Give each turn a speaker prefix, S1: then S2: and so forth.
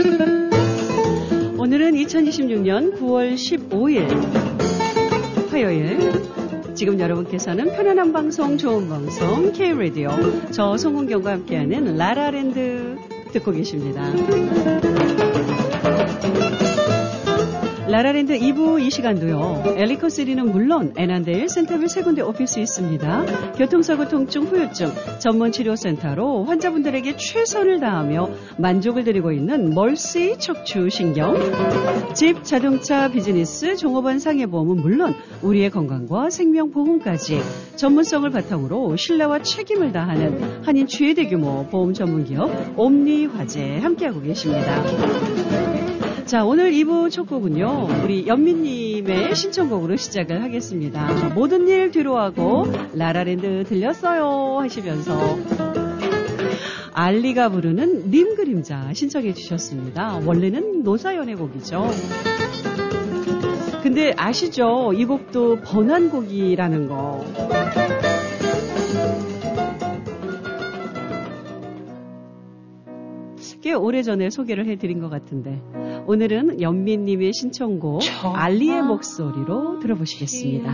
S1: 오늘은 2026년 9월 15일 화요일. 지금 여러분께서는 편안한 방송, 좋은 방송, K-라디오. 저 송은경과 함께하는 라라랜드 듣고 계십니다. 라라랜드 2부 이 시간도요. 엘리코시리는 물론 애난데일, 센터빌 세 군데 오피스 있습니다. 교통사고, 통증, 후유증 전문치료센터로 환자분들에게 최선을 다하며 만족을 드리고 있는 멀시 척추신경. 집, 자동차, 비즈니스, 종업원 상해보험은 물론 우리의 건강과 생명보험까지 전문성을 바탕으로 신뢰와 책임을 다하는 한인 최대 규모 보험 전문기업 옴니화재 함께하고 계십니다. 자, 오늘 2부 첫 곡은요, 우리 연민님의 신청곡으로 시작을 하겠습니다. 모든 일 뒤로하고 라라랜드 들렸어요 하시면서 알리가 부르는 님 그림자 신청해 주셨습니다. 원래는 노사연의 곡이죠. 근데 아시죠? 이 곡도 번안곡이라는 거. 꽤 오래전에 소개를 해드린 것 같은데 오늘은 연민님의 신청곡 알리의 목소리로 들어보시겠습니다.